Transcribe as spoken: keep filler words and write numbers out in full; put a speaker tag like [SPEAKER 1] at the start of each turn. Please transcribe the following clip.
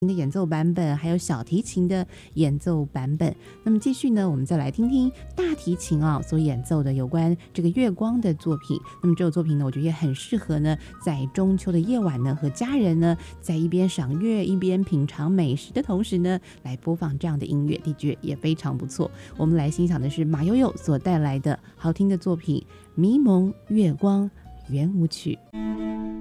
[SPEAKER 1] 的演奏版本，还有小提琴的演奏版本。那么继续呢，我们再来听听大提琴啊所演奏的有关这个月光的作品。那么这首作品呢，我觉得也很适合呢，在中秋的夜晚呢，和家人呢，在一边赏月一边品尝美食的同时呢，来播放这样的音乐，的确也非常不错。我们来欣赏的是马友友所带来的好听的作品《迷蒙月光圆舞曲》。